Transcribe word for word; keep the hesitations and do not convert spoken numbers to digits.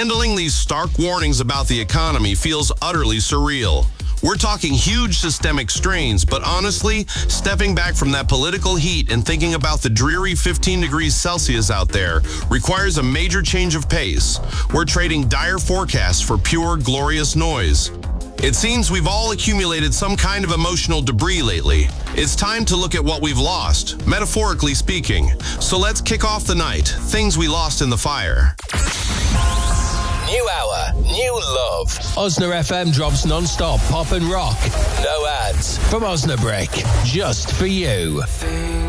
Handling these stark warnings about the economy feels utterly surreal. We're talking huge systemic strains, but honestly, stepping back from that political heat and thinking about the dreary fifteen degrees Celsius out there requires a major change of pace. We're trading dire forecasts for pure, glorious noise. It seems we've all accumulated some kind of emotional debris lately. It's time to look at what we've lost, metaphorically speaking. So let's kick off the night, things we lost in the fire. New hour, new love. Osna F M drops non-stop pop and rock. No ads from Osnabrick, just for you.